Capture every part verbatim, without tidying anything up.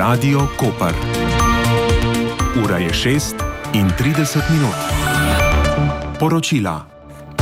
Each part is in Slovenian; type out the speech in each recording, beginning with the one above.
Radio Koper. Ura je šest in trideset minut. Poročila.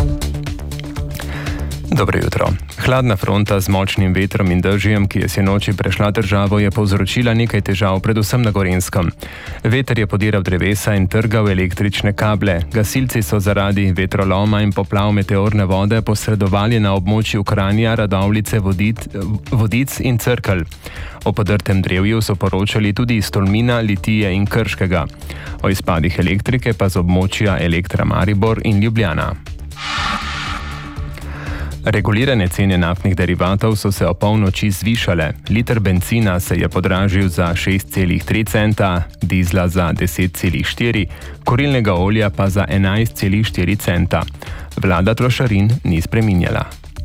Dobro jutro. Hladna fronta z močnim vetrom in dežjem, ki je sinoči prešla državo, je povzročila nekaj težav, predvsem na Gorenjskem. Veter je podiral drevesa in trgal električne kable. Gasilci so zaradi vetroloma in poplav meteorne vode posredovali na območju Kranja, Radovljice, Vodic, Vodic in Cerkelj. O podrtem drevju so poročali tudi iz Tolmina, Litije in Krškega. O izpadih elektrike pa z območja Elektra Maribor in Ljubljana. Regulirane cene naftnih derivatov so se opolnoči zvišale. Liter bencina se je podražil za šest celih tri centa, dizla za deset celih štiri, kurilnega olja pa za enajst celih štiri centa. Vlada trošarin ni spreminjala.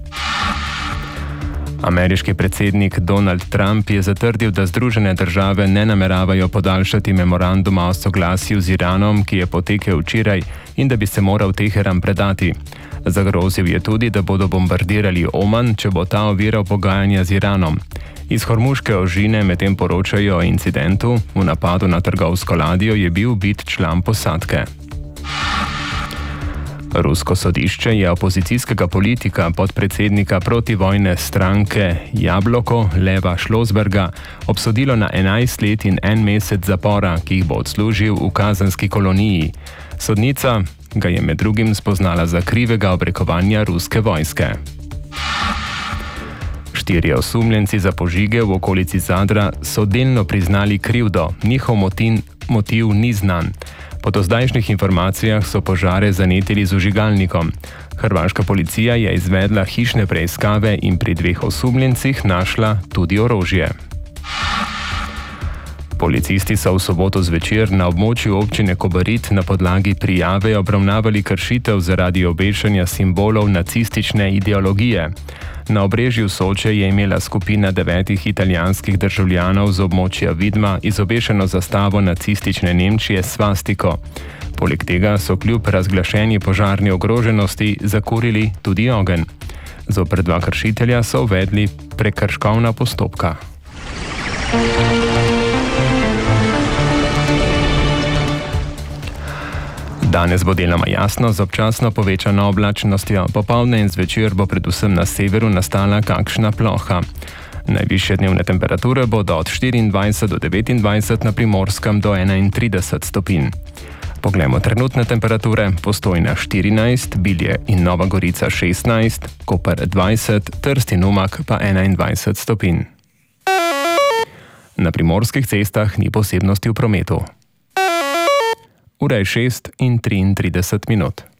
Ameriški predsednik Donald Trump je zatrdil, da Združene države ne nameravajo podaljšati memoranduma o soglasju z Iranom, ki je potekel včeraj, in da bi se moral Teheran predati. Zagrozil je tudi, da bodo bombardirali Oman, če bo ta oviral pogajanja z Iranom. Iz Hormuške ožine medtem poročajo o incidentu. V napadu na trgovsko ladjo je bil ubit član posadke. Rusko sodišče je opozicijskega politika, podpredsednika protivojne stranke Jabloko, Leva Šlosberga, obsodilo na enajst let in en mesec zapora, ki jih bo odslužil v kazenski koloniji. Sodnica ga je med drugim spoznala za krivega obrekovanja ruske vojske. Štirje osumljenci za požige v okolici Zadra so delno priznali krivdo, njihov motin, motiv ni znan. Po dozdajšnjih informacijah so požare zanetili z vžigalnikom. Hrvaška policija je izvedla hišne preiskave in pri dveh osumljencih našla tudi orožje. Policisti so v soboto zvečer na območju občine Kobarid na podlagi prijave obravnavali kršitev zaradi obešanja simbolov nacistične ideologije. Na obrežju Soče je imela skupina devetih italijanskih državljanov z območja Vidma izobešeno zastavo nacistične Nemčije s svastiko. Poleg tega so kljub razglašeni požarni ogroženosti zakurili tudi ogenj. Zoper dva kršitelja so uvedli prekrškovna postopka. Danes bo deloma jasno z občasno povečano oblačnostjo. Popoldne in zvečer bo predvsem na severu nastala kakšna ploha. Najvišje dnevne temperature bodo od štiriindvajset do devetindvajset, na Primorskem do enaintrideset stopinj. Poglejmo trenutne temperature. Postojna štirinajst, Bilje in Nova Gorica šestnajst, Koper dvajset, Trst in Umag pa enaindvajset stopinj. Na primorskih cestah ni posebnosti v prometu. Ura je šest in triintrideset minut.